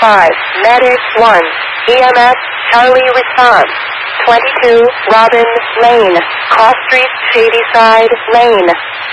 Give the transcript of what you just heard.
5, Medic 1, EMS, Charlie response. 22, Robin Lane, Cross Street, Shady Side Lane.